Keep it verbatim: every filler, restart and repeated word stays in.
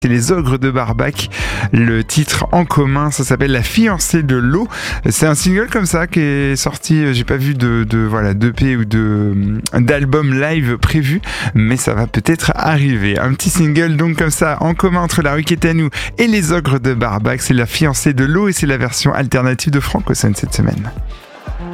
C'est les Ogres de Barbac. Le titre en commun, ça s'appelle La fiancée de l'eau. C'est un single comme ça qui est sorti. J'ai pas vu de, de voilà d'E P ou de d'album live prévu, mais ça va peut-être arriver. Un petit single donc comme ça en commun entre La Rue qui est à nous et les Ogres de Barbac. C'est La fiancée de l'eau et c'est la version alternative de Frank Ocean cette semaine.